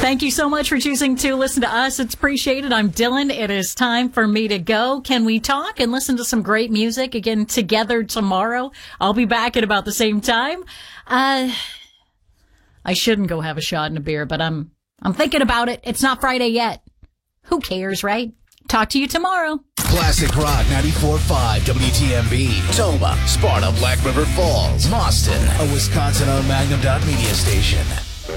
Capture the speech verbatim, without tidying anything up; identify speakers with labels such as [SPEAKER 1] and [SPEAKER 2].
[SPEAKER 1] Thank you so much for choosing to listen to us. It's appreciated. I'm Dylan. It is time for me to go. Can we talk and listen to some great music again together tomorrow? I'll be back at about the same time. Uh, I shouldn't go have a shot and a beer, but I'm, I'm thinking about it. It's not Friday yet. Who cares, right? Talk to you tomorrow.
[SPEAKER 2] Classic Rock ninety-four point five W T M B. Toma, Sparta, Black River Falls, Boston. A Wisconsin-owned Magnum Dot Media station.